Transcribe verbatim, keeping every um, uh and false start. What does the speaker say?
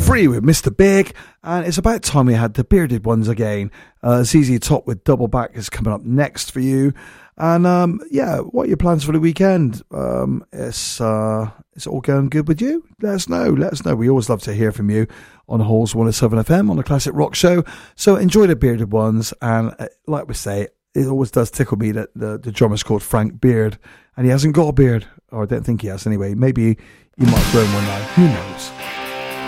Free with Mister Big, and it's about time we had the bearded ones again. Uh, Z Z Top with Double Back is coming up next for you. And um, yeah, what are your plans for the weekend? Um, it's uh, it's all going good with you? Let us know. Let us know. We always love to hear from you on Halls one oh seven F M on the Classic Rock Show. So enjoy the bearded ones. And uh, like we say, it always does tickle me that the, the drummer's called Frank Beard, and he hasn't got a beard, or I don't think he has anyway. Maybe he might have grown one now. Who knows?